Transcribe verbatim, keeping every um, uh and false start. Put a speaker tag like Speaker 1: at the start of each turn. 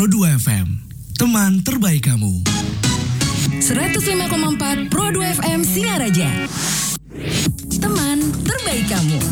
Speaker 1: Pro dua F M, teman terbaik kamu.
Speaker 2: seratus lima koma empat Pro dua F M Singaraja, teman terbaik kamu.